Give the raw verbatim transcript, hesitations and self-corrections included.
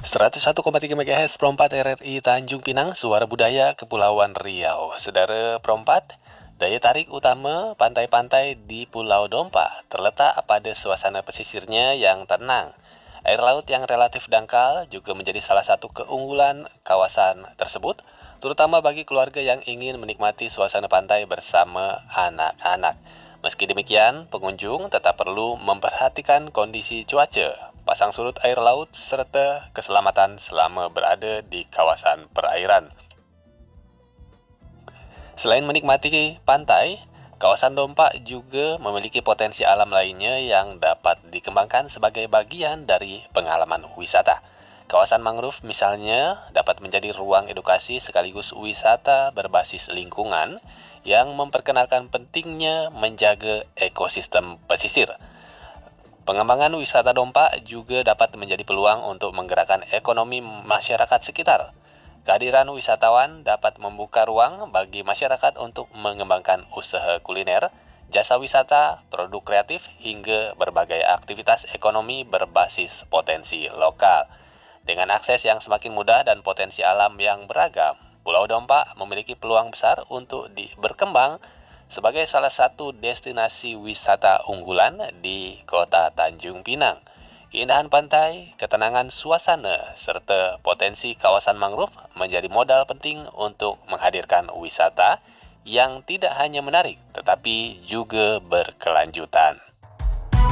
seratus satu koma tiga MHz Perompat R R I Tanjung Pinang, Suara Budaya Kepulauan Riau. Saudara Perompat, daya tarik utama pantai-pantai di Pulau Dompa terletak pada suasana pesisirnya yang tenang. Air laut yang relatif dangkal juga menjadi salah satu keunggulan kawasan tersebut, terutama bagi keluarga yang ingin menikmati suasana pantai bersama anak-anak. Meski demikian, pengunjung tetap perlu memperhatikan kondisi cuaca, pasang surut air laut, serta keselamatan selama berada di kawasan perairan. Selain menikmati pantai, kawasan Dompa juga memiliki potensi alam lainnya yang dapat dikembangkan sebagai bagian dari pengalaman wisata. Kawasan mangrove misalnya dapat menjadi ruang edukasi sekaligus wisata berbasis lingkungan yang memperkenalkan pentingnya menjaga ekosistem pesisir. Pengembangan wisata Dompa juga dapat menjadi peluang untuk menggerakkan ekonomi masyarakat sekitar. Kehadiran wisatawan dapat membuka ruang bagi masyarakat untuk mengembangkan usaha kuliner, jasa wisata, produk kreatif, hingga berbagai aktivitas ekonomi berbasis potensi lokal. Dengan akses yang semakin mudah dan potensi alam yang beragam, Pulau Dompa memiliki peluang besar untuk di, berkembang sebagai salah satu destinasi wisata unggulan di kota Tanjung Pinang. Keindahan pantai, ketenangan suasana, serta potensi kawasan mangrove menjadi modal penting untuk menghadirkan wisata yang tidak hanya menarik, tetapi juga berkelanjutan.